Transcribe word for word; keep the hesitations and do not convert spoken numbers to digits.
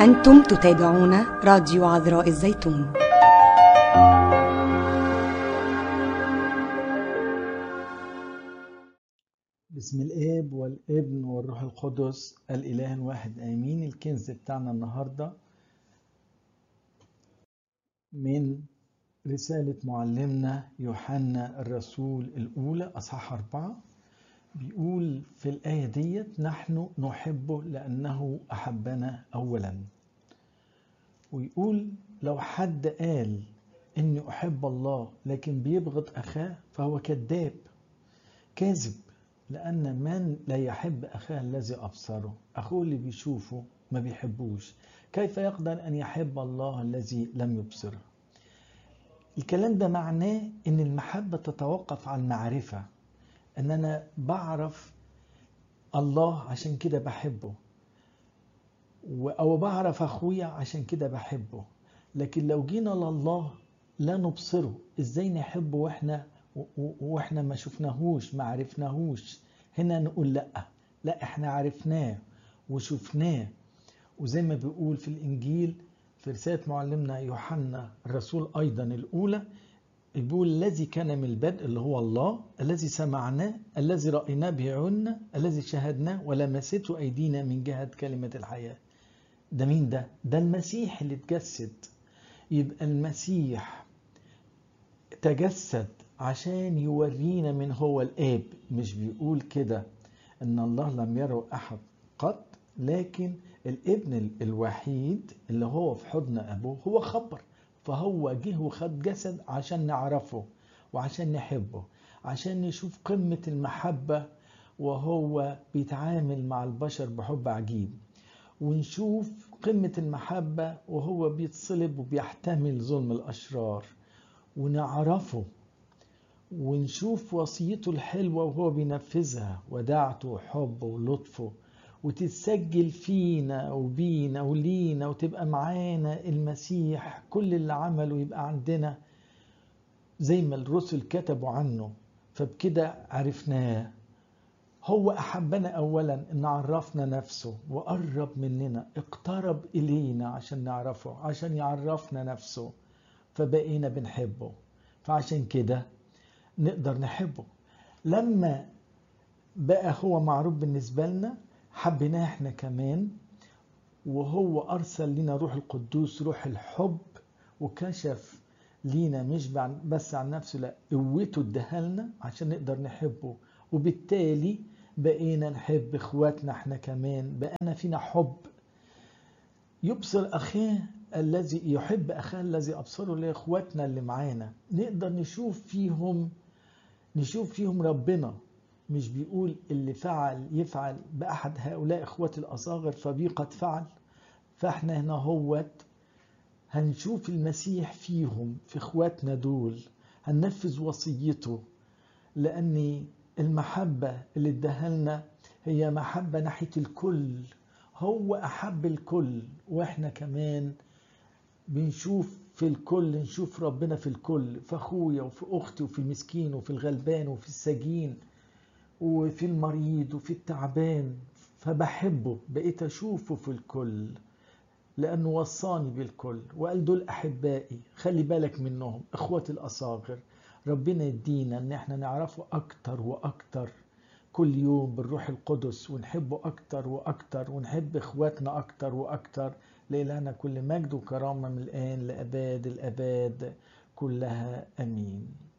أنتم تتابعون راديو عذراء الزيتون. بسم الآب والابن والروح القدس الإله الواحد آمين. الكنز بتاعنا النهاردة من رسالة معلمنا يوحنا الرسول الأولى أصحاح أربعة. بيقول في الآية ديت: نحن نحبه لأنه أحبنا أولا. ويقول لو حد قال إني أحب الله لكن بيبغض أخاه فهو كذاب كاذب، لأن من لا يحب أخاه الذي أبصره أخوه اللي بيشوفه ما بيحبوش، كيف يقدر أن يحب الله الذي لم يبصره؟ الكلام ده معناه إن المحبة تتوقف على المعرفة، إن أنا بعرف الله عشان كده بحبه، أو بعرف أخويا عشان كده بحبه. لكن لو جينا لله لا نبصره، إزاي نحبه وإحنا وإحنا ما شفناهوش ما عرفناهوش؟ هنا نقول لأ لا إحنا عرفناه وشفناه. وزي ما بيقول في الإنجيل في رسالة معلمنا يوحنا الرسول أيضا الأولى، بيقول الذي كان من البدء اللي هو الله، الذي سمعناه، الذي رأيناه بعيوننا، الذي شاهدناه ولمسته أيدينا من جهة كلمة الحياة. ده مين ده؟ ده المسيح اللي اتجسد. يبقى المسيح تجسد عشان يورينا من هو الآب. مش بيقول كده ان الله لم يره احد قط، لكن الابن الوحيد اللي هو في حضن ابوه هو خبر، فهو جه وخد جسد عشان نعرفه وعشان نحبه، عشان نشوف قمة المحبة وهو بيتعامل مع البشر بحب عجيب، ونشوف قمة المحبة وهو بيتصلب وبيحتمل ظلم الأشرار، ونعرفه ونشوف وصيته الحلوة وهو بينفذها، ودعته وحبه ولطفه، وتتسجل فينا وبينا ولينا، وتبقى معانا المسيح كل اللي عمله يبقى عندنا زي ما الرسل كتبوا عنه. فبكده عرفناه. هو أحبنا أولا، إن عرفنا نفسه وقرب مننا، اقترب إلينا عشان نعرفه، عشان يعرفنا نفسه، فبقينا بنحبه. فعشان كده نقدر نحبه. لما بقى هو معروف بالنسبة لنا حبيناه احنا كمان، وهو أرسل لنا روح القدوس روح الحب، وكشف لينا مش بس عن نفسه، لا قوته اداها لنا عشان نقدر نحبه. وبالتالي بقينا نحب اخواتنا احنا كمان، بقينا فينا حب. يبصر أخاه الذي يحب أخاه الذي أبصره، لإخواتنا اللي معانا نقدر نشوف فيهم نشوف فيهم ربنا. مش بيقول اللي فعل يفعل بأحد هؤلاء إخوة الأصاغر فبي قد فعل؟ فإحنا هنا هوت هنشوف المسيح فيهم، في إخواتنا دول هننفذ وصيته، لأن المحبة اللي اداها لنا هي محبة ناحية الكل. هو أحب الكل، وإحنا كمان بنشوف في الكل، نشوف ربنا في الكل، في أخويا وفي أختي وفي المسكين وفي الغلبان وفي السجين وفي المريض وفي التعبان. فبحبه، بقيت أشوفه في الكل لأنه وصاني بالكل وقال دول أحبائي، خلي بالك منهم إخوة الأصاغر. ربنا يدينا أن احنا نعرفه أكتر وأكتر كل يوم بالروح القدس، ونحبه أكتر وأكتر، ونحب إخواتنا أكتر وأكتر. لإلهنا كل مجد وكرامة من الآن لأباد الأباد كلها أمين.